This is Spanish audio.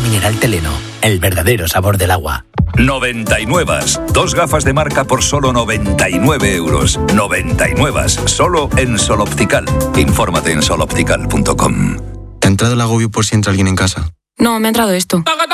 mineral Teleno, el verdadero sabor del agua. 99. 2 gafas de marca por solo 99 euros. 99. Solo en Sol Optical. Infórmate en soloptical.com. ¿Te ha entrado el agobio por si entra alguien en casa? No, me ha entrado esto.